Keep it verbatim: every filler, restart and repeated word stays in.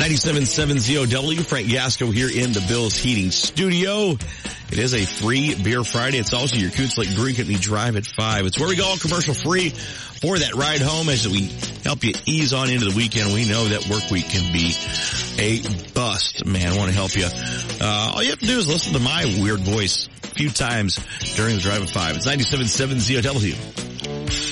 ninety-seven point seven Z O W, Frank Gasco here in the Bill's Heating Studio. It is a free Beer Friday. It's also your Coots Lake Brewing Company Drive at five. It's where we go all commercial free for that ride home as we help you ease on into the weekend. We know that work week can be a bust. Man, I want to help you. Uh, all you have to do is listen to my weird voice a few times during the Drive at five. It's ninety-seven point seven Z O W.